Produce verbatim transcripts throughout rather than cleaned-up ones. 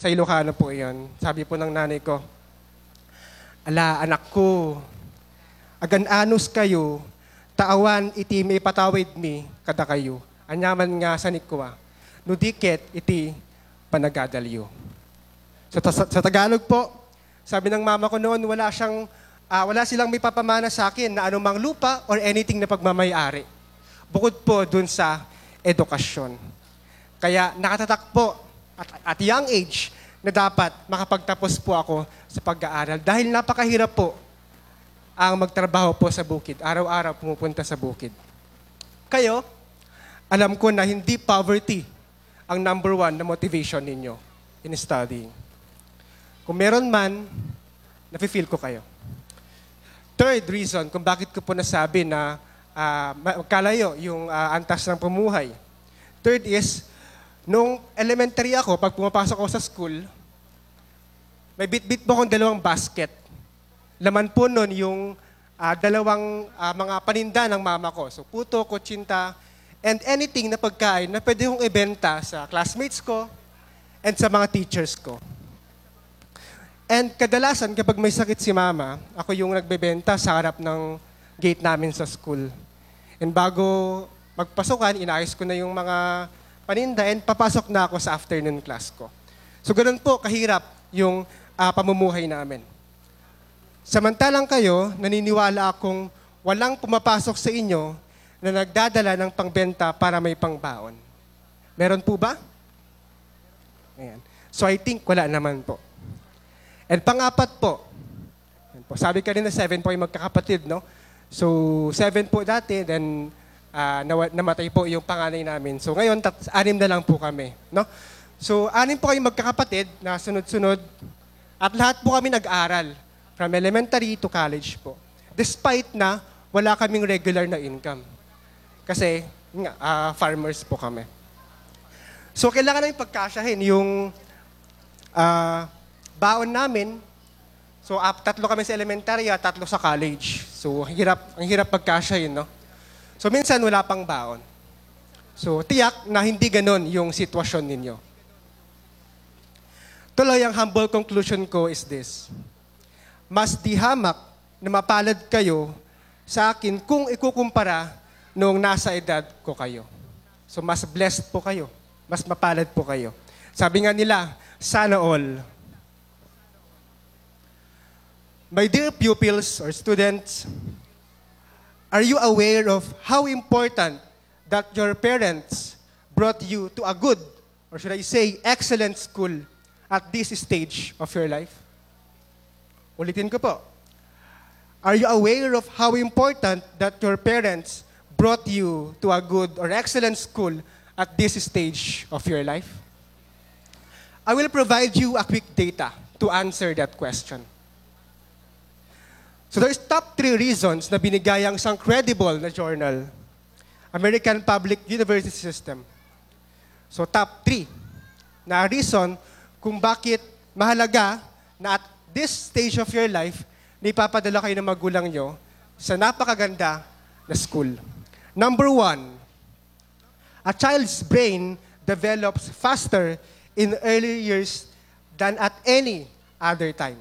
Sa Ilocano po iyon. Sabi po ng nanay ko, ala, anak ko, agan-anos kayo, taawan iti may patawid mi, kada kayo. Anyaman nga sa nikwa, nudiket iti panagadalyo. So, ta- sa Tagalog po, sabi ng mama ko noon, wala siyang, ah, wala silang may papamana sa akin na anumang lupa or anything na pagmamayari. Bukod po dun sa edukasyon. Kaya nakatatak po at, at young age na dapat makapagtapos po ako sa pag-aaral. Dahil napakahirap po ang magtrabaho po sa bukid. Araw-araw pumupunta sa bukid. Kayo, alam ko na hindi poverty ang number one na motivation ninyo in studying. Kung meron man, nafe-feel ko kayo. Third reason kung bakit ko po nasabi na uh, magkalayo yung uh, antas ng pamuhay. Third is, nung elementary ako, pag pumapasok ako sa school, may bit-bit po akong dalawang basket. Laman po nun yung uh, dalawang uh, mga paninda ng mama ko. So puto, kutsinta, and anything na pagkain na pwede kong ibenta sa classmates ko and sa mga teachers ko. And kadalasan, kapag may sakit si mama, ako yung nagbebenta sa harap ng gate namin sa school. And bago magpasukan, inaayos ko na yung mga paninda and papasok na ako sa afternoon class ko. So ganun po, kahirap yung uh, pamumuhay namin. Samantalang kayo, naniniwala akong walang pumapasok sa inyo na nagdadala ng pangbenta para may pangbaon. Meron po ba? Ayan. So I think wala naman po. And pang-apat po, po, sabi ka rin na seven po yung magkakapatid, no? So seven po dati, then uh, namatay po yung panganay namin. So ngayon, tat- anim na lang po kami, no? So anim po kayong magkakapatid na sunod-sunod at lahat po kami nag-aral from elementary to college po. Despite na wala kaming regular na income. Kasi nga, uh, farmers po kami. So kailangan namin pagkasyahin yung uh, baon namin. So uh, tatlo kami sa elementary at tatlo sa college. So hirap, ang hirap pagkasyahin, no? So minsan wala pang baon. So tiyak na hindi ganon yung sitwasyon ninyo. Tuloy, ang humble conclusion ko is this. Mas di hamak na mapalad kayo sa akin kung ikukumpara noong nasa edad ko kayo. So mas blessed po kayo. Mas mapalad po kayo. Sabi nga nila, sana all. My dear pupils or students, are you aware of how important that your parents brought you to a good, or should I say, excellent school at this stage of your life? Ulitin ko po. Are you aware of how important that your parents brought you to a good or excellent school at this stage of your life? I will provide you a quick data to answer that question. So there's top three reasons na binigay ang isang credible na journal, American Public University System. So top three na reason kung bakit mahalaga na at this stage of your life, na ipapadala kayo ng magulang nyo sa napakaganda na school. Number one, a child's brain develops faster in early years than at any other time.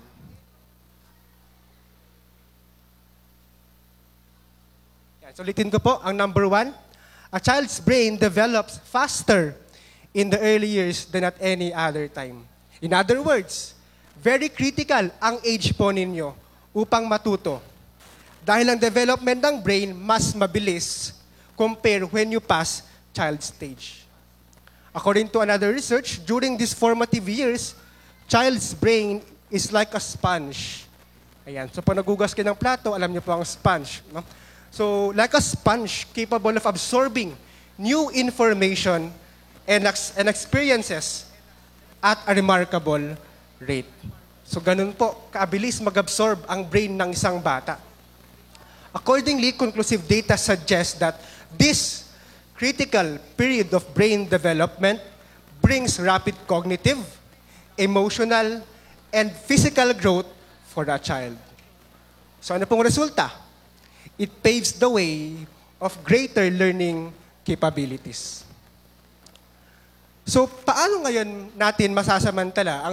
So ulitin ko po, ang number one, a child's brain develops faster in the early years than at any other time. In other words, very critical ang age po ninyo upang matuto. Dahil ang development ng brain mas mabilis compare when you pass child stage. According to another research, during these formative years, child's brain is like a sponge. Ayan. So pag nagugas kayo ng plato, alam niyo po ang sponge. No? So like a sponge capable of absorbing new information and, ex- and experiences at a remarkable rate. So ganun po, kaabilis mag-absorb ang brain ng isang bata. Accordingly, conclusive data suggests that this critical period of brain development brings rapid cognitive, emotional, and physical growth for a child. So ano pong resulta? It paves the way of greater learning capabilities. So paano ngayon natin masasamantala ang